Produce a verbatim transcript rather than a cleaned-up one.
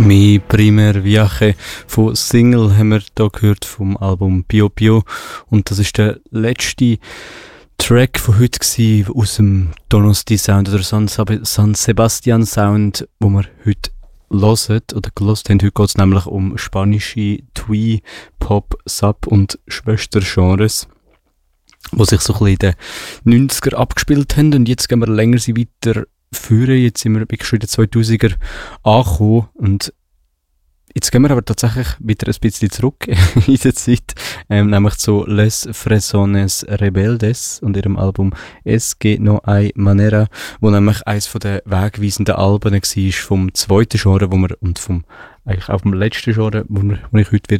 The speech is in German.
Mi primer Viaje von Single haben wir hier gehört vom Album Pio Pio. Und das ist der letzte Track von heute gewesen, aus dem Donosti Sound oder San, San Sebastian Sound, wo wir heute hören oder gelost haben. Heute geht es nämlich um spanische Twee, Pop, Sub und Schwestergenres, die sich so ein bisschen in den neunziger abgespielt haben. Und jetzt gehen wir länger sie weiter führen. Jetzt sind wir schon in den zweitausender angekommen und jetzt gehen wir aber tatsächlich wieder ein bisschen zurück in der Zeit, ähm, nämlich zu Les Fresones Rebeldes und ihrem Album Es que no hay manera, wo nämlich eines von den wegweisenden Alben war vom zweiten Genre, wo wir, und vom eigentlich auch vom letzten Genre, wo, wir, wo ich heute